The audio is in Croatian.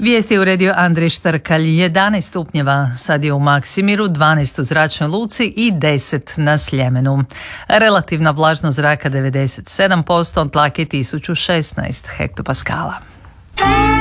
Vijesti je uredio Andrej Štrkalj. 11 stupnjeva sad je u Maksimiru, 12 u Zračnoj luci i 10 na Sljemenu. Relativna vlažnost zraka 97%, tlak je 1016 hektopaskala.